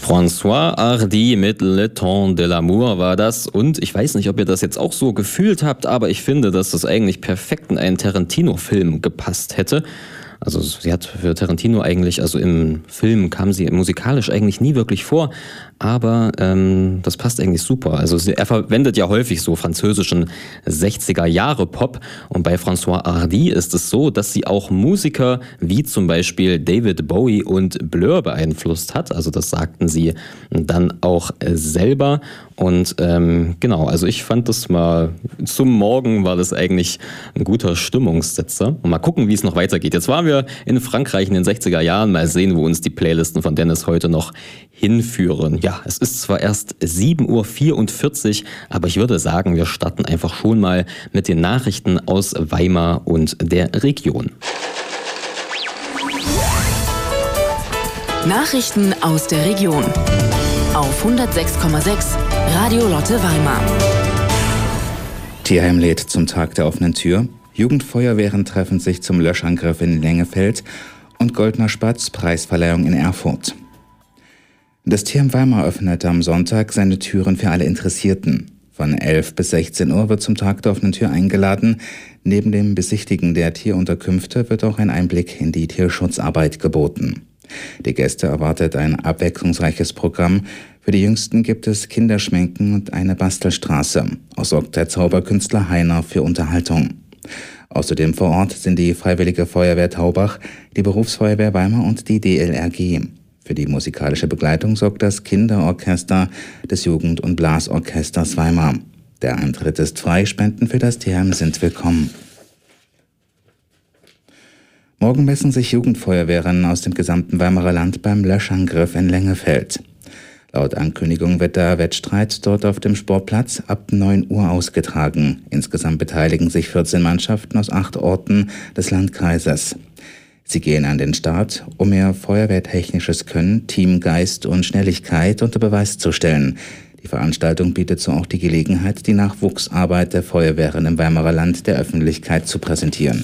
François Hardy mit Le Temps de l'Amour war das. Und ich weiß nicht, ob ihr das jetzt auch so gefühlt habt, aber ich finde, dass das eigentlich perfekt in einen Tarantino-Film gepasst hätte. Also sie hat für Tarantino eigentlich, also im Film kam sie musikalisch eigentlich nie wirklich vor, aber das passt eigentlich super. Also er verwendet ja häufig so französischen 60er-Jahre-Pop und bei François Hardy ist es so, dass sie auch Musiker wie zum Beispiel David Bowie und Blur beeinflusst hat. Also das sagten sie dann auch selber. Und genau, also ich fand das mal zum Morgen war das eigentlich ein guter Stimmungssetzer. Und mal gucken, wie es noch weitergeht. Jetzt waren wir in Frankreich in den 60er Jahren. Mal sehen, wo uns die Playlisten von Dennis heute noch hinführen. Ja, es ist zwar erst 7:44 Uhr, aber ich würde sagen, wir starten einfach schon mal mit den Nachrichten aus Weimar und der Region. Nachrichten aus der Region auf 106,6 Radio Lotte Weimar. Tierheim lädt zum Tag der offenen Tür. Jugendfeuerwehren treffen sich zum Löschangriff in Lengefeld und Goldener Spatz Preisverleihung in Erfurt. Das Tierheim Weimar öffnet am Sonntag seine Türen für alle Interessierten. Von 11 bis 16 Uhr wird zum Tag der offenen Tür eingeladen. Neben dem Besichtigen der Tierunterkünfte wird auch ein Einblick in die Tierschutzarbeit geboten. Die Gäste erwartet ein abwechslungsreiches Programm. Für die Jüngsten gibt es Kinderschminken und eine Bastelstraße. Auch sorgt der Zauberkünstler Heiner für Unterhaltung. Außerdem vor Ort sind die Freiwillige Feuerwehr Taubach, die Berufsfeuerwehr Weimar und die DLRG. Für die musikalische Begleitung sorgt das Kinderorchester des Jugend- und Blasorchesters Weimar. Der Eintritt ist frei, Spenden für das Tierheim sind willkommen. Morgen messen sich Jugendfeuerwehren aus dem gesamten Weimarer Land beim Löschangriff in Lengefeld. Laut Ankündigung wird der Wettstreit dort auf dem Sportplatz ab 9 Uhr ausgetragen. Insgesamt beteiligen sich 14 Mannschaften aus 8 Orten des Landkreises. Sie gehen an den Start, um ihr feuerwehrtechnisches Können, Teamgeist und Schnelligkeit unter Beweis zu stellen. Die Veranstaltung bietet so auch die Gelegenheit, die Nachwuchsarbeit der Feuerwehren im Weimarer Land der Öffentlichkeit zu präsentieren.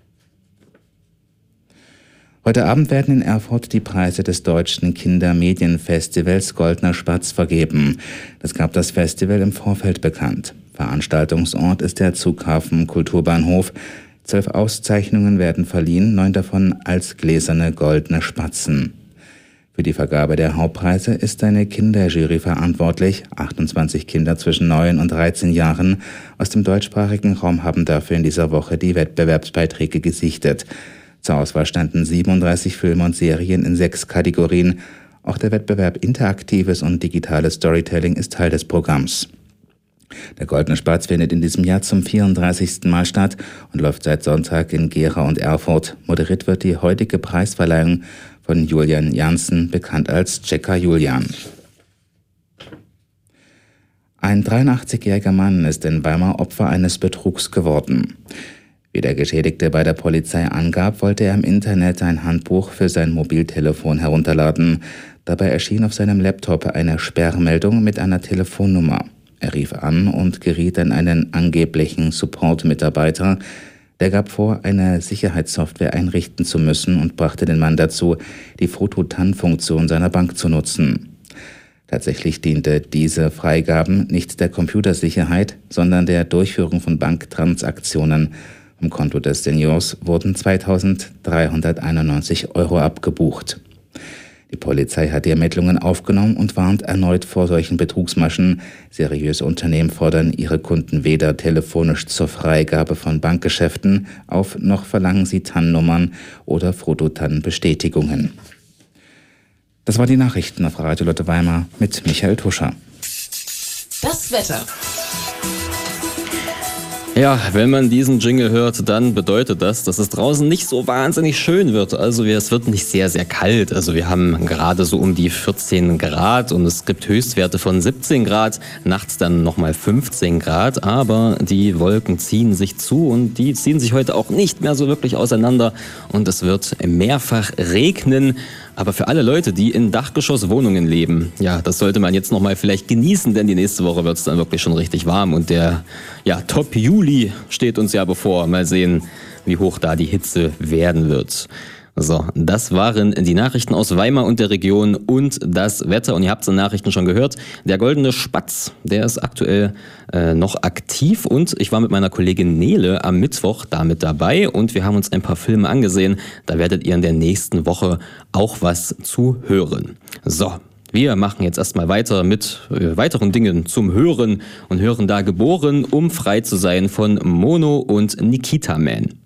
Heute Abend werden in Erfurt die Preise des Deutschen Kindermedienfestivals Goldener Spatz vergeben. Das gab das Festival im Vorfeld bekannt. Veranstaltungsort ist der Zughafen Kulturbahnhof. 12 Auszeichnungen werden verliehen, 9 davon als gläserne goldene Spatzen. Für die Vergabe der Hauptpreise ist eine Kinderjury verantwortlich. 28 Kinder zwischen 9 und 13 Jahren aus dem deutschsprachigen Raum haben dafür in dieser Woche die Wettbewerbsbeiträge gesichtet. Zur Auswahl standen 37 Filme und Serien in 6 Kategorien. Auch der Wettbewerb Interaktives und Digitales Storytelling ist Teil des Programms. Der Goldene Spatz findet in diesem Jahr zum 34. Mal statt und läuft seit Sonntag in Gera und Erfurt. Moderiert wird die heutige Preisverleihung von Julian Janssen, bekannt als Checker Julian. Ein 83-jähriger Mann ist in Weimar Opfer eines Betrugs geworden. Wie der Geschädigte bei der Polizei angab, wollte er im Internet ein Handbuch für sein Mobiltelefon herunterladen. Dabei erschien auf seinem Laptop eine Sperrmeldung mit einer Telefonnummer. Er rief an und geriet an einen angeblichen Support-Mitarbeiter. Der gab vor, eine Sicherheitssoftware einrichten zu müssen und brachte den Mann dazu, die Foto-TAN-Funktion seiner Bank zu nutzen. Tatsächlich diente diese Freigaben nicht der Computersicherheit, sondern der Durchführung von Banktransaktionen. Vom Konto des Seniors wurden 2.391 € abgebucht. Die Polizei hat die Ermittlungen aufgenommen und warnt erneut vor solchen Betrugsmaschen. Seriöse Unternehmen fordern ihre Kunden weder telefonisch zur Freigabe von Bankgeschäften auf, noch verlangen sie TAN-Nummern oder Foto-TAN-Bestätigungen. Das war die Nachrichten auf Radio Lotte Weimar mit Michael Tuscher. Das Wetter. Ja, wenn man diesen Jingle hört, dann bedeutet das, dass es draußen nicht so wahnsinnig schön wird. Also es wird nicht sehr, sehr kalt. Also wir haben gerade so um die 14 Grad und es gibt Höchstwerte von 17 Grad, nachts dann nochmal 15 Grad. Aber die Wolken ziehen sich zu und die ziehen sich heute auch nicht mehr so wirklich auseinander. Und es wird mehrfach regnen. Aber für alle Leute, die in Dachgeschosswohnungen leben, ja, das sollte man jetzt nochmal vielleicht genießen, denn die nächste Woche wird es dann wirklich schon richtig warm und der Top Juli steht uns ja bevor. Mal sehen, wie hoch da die Hitze werden wird. So, das waren die Nachrichten aus Weimar und der Region und das Wetter. Und ihr habt es in den Nachrichten schon gehört, der goldene Spatz, der ist aktuell noch aktiv. Und ich war mit meiner Kollegin Nele am Mittwoch damit dabei und wir haben uns ein paar Filme angesehen. Da werdet ihr in der nächsten Woche auch was zu hören. So, wir machen jetzt erstmal weiter mit weiteren Dingen zum Hören und hören da Geboren, um frei zu sein von Mono und Nikita Man.